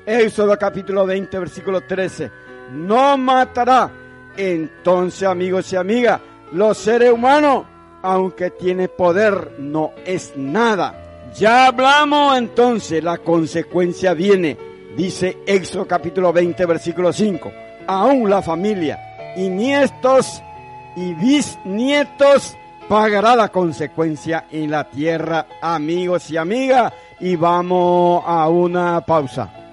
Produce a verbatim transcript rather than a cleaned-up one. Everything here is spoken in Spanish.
Éxodo capítulo veinte, versículo trece. No matará. Entonces, amigos y amigas, los seres humanos, aunque tiene poder, no es nada. Ya hablamos entonces, la consecuencia viene. Dice Éxodo capítulo veinte, versículo cinco. Aún la familia y nietos y bisnietos pagará la consecuencia en la tierra, amigos y amigas. Y vamos a una pausa.